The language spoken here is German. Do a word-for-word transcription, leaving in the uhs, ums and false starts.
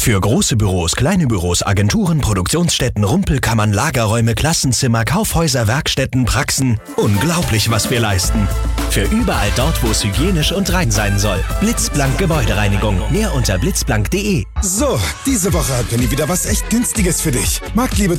Für große Büros, kleine Büros, Agenturen, Produktionsstätten, Rumpelkammern, Lagerräume, Klassenzimmer, Kaufhäuser, Werkstätten, Praxen. Unglaublich, was wir leisten. Für überall dort, wo es hygienisch und rein sein soll. Blitzblank Gebäudereinigung. Mehr unter blitzblank punkt de. So, diese Woche hat Penny wieder was echt Günstiges für dich. Marktliebe